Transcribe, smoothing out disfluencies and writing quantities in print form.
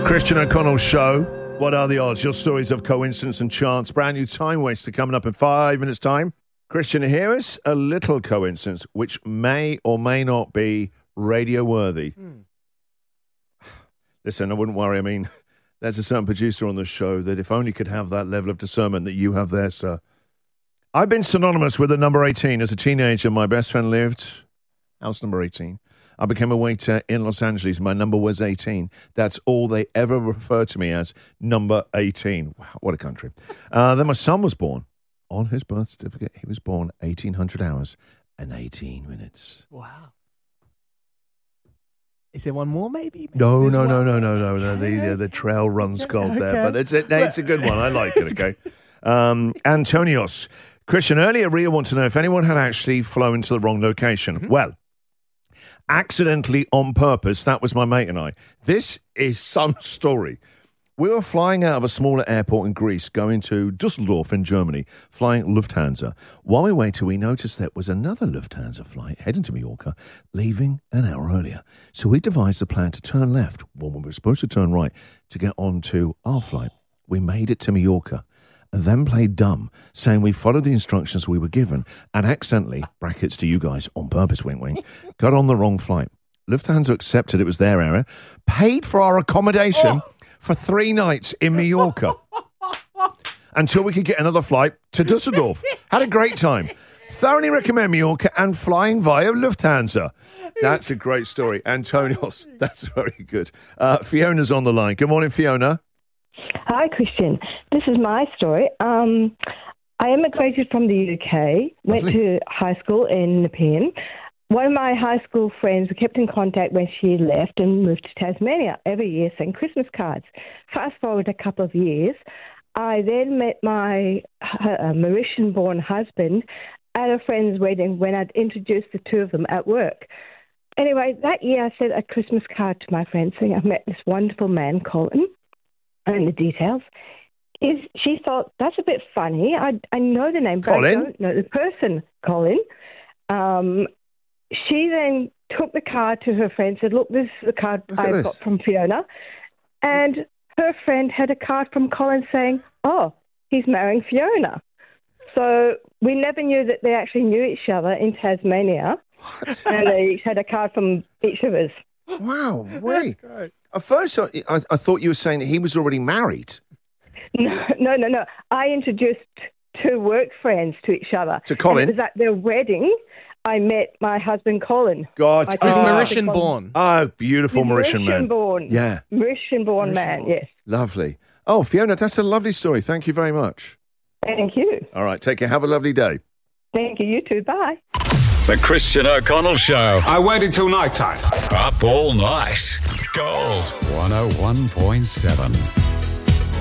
Christian O'Connell Show. What are the odds? Your stories of coincidence and chance. Brand new Time Waster coming up in 5 minutes' time. Christian, here is a little coincidence which may or may not be radio-worthy. Listen, I wouldn't worry. I mean, there's a certain producer on the show that if only could have that level of discernment that you have there, sir. I've been synonymous with the number 18. As a teenager, my best friend lived house number 18. I became a waiter in Los Angeles. My number was 18. That's all they ever referred to me as, number 18. Wow, what a country. Then my son was born. On his birth certificate, he was born 1,800 hours and 18 minutes. Wow. Is there one more, maybe? No. The trail runs cold there, but it's a good one. I like it, okay? Antonios. Christian, earlier Ria wanted to know if anyone had actually flown to the wrong location. Mm-hmm. Well, accidentally on purpose, that was my mate and I. This is some story. We were flying out of a smaller airport in Greece, going to Dusseldorf in Germany, flying Lufthansa. While we waited, we noticed there was another Lufthansa flight heading to Mallorca, leaving an hour earlier. So we devised a plan to turn left when we were supposed to turn right to get on to our flight. We made it to Mallorca and then played dumb, saying we followed the instructions we were given and accidentally, brackets to you guys, on purpose, wink, wink, got on the wrong flight. Lufthansa accepted it was their error, paid for our accommodation for 3 nights in Mallorca until we could get another flight to Dusseldorf. Had a great time. Thoroughly recommend Mallorca and flying via Lufthansa. That's a great story. Antonios, that's very good. Fiona's on the line. Good morning, Fiona. Hi, Christian. This is my story. I immigrated from the UK, went to high school in Nepean. One of my high school friends, we kept in contact when she left and moved to Tasmania. Every year sent Christmas cards. Fast forward a couple of years, I then met my Mauritian-born husband at a friend's wedding when I'd introduced the two of them at work. Anyway, that year I sent a Christmas card to my friend saying I've met this wonderful man, Colin, and the details. She thought, that's a bit funny. I know the name, but I don't know the person, Colin. She then took the card to her friend, said, look, this is the card I've got from Fiona. And her friend had a card from Colin saying, oh, he's marrying Fiona. So we never knew that they actually knew each other in Tasmania. What? And they each had a card from each of us. Wow, wait. At first, I thought you were saying that he was already married. No. I introduced 2 work friends to each other. To Colin? And it was at their wedding. I met my husband, Colin. God. He's Mauritian-born. Oh, beautiful Mauritian man. Mauritian-born. Yeah. Mauritian-born man, yes. Lovely. Oh, Fiona, that's a lovely story. Thank you very much. Thank you. All right, take care. Have a lovely day. Thank you. You too. Bye. The Christian O'Connell Show. I waited till night time. Up all night. Gold 101.7.